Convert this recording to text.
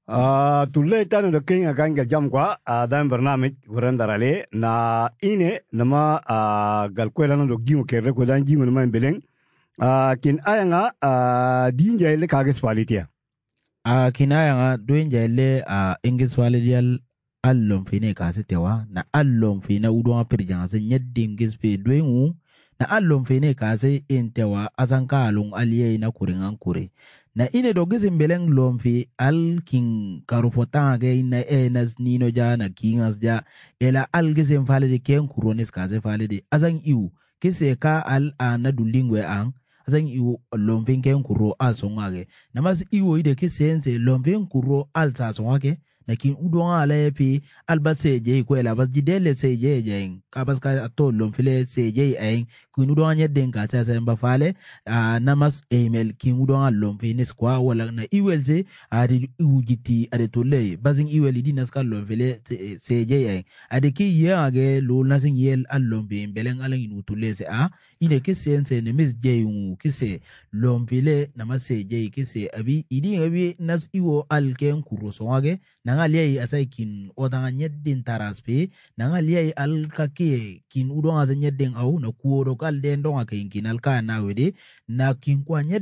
Tulle tanu da king akan ga jam kwa dan barnamij wurandarale na ine nama galkwela no gingo kere ko dan gingo nama beleng kin ayanga dinja ile kage spalitia kin ayanga doinja ile ingis walidiyal allon fine kasitewa na allon fine udon pirjanga se nyeddim gispe doingu na allon fine kase intewa asanka alung aliye na kuringan kure na ine dogizim beleng lomfi al king karupotange ina enas nino ja na kingas ja ela al gizim falide ken kuronis kaze falide azang iu kise ka al na dulingwe ang azang iu lomfi ken kuro al songage namas iu ide kisense lomfi kuro al sa songage na kin udon ala epi alba seje ko ela bas jidele seje jeng kabas ka ato lomfile seje en kin udon nyeden ka sa sa mbafale namas email kin udon lomfine skwa wala na iwelze ari ujiti ari tole bazin iwel di naska lomfile seje en ade ki yage lo nasin yel allombe beleng alan inutule se ine kisense ne mis jeyun kise lomfile namas seje kise abi idi nas iwo alken kurosongage nangalia asai kin odanga nyeddin taraspe nangalia al kake kin udonga nyedden au na kuodo kal den donga kin alka na wede na kin kwa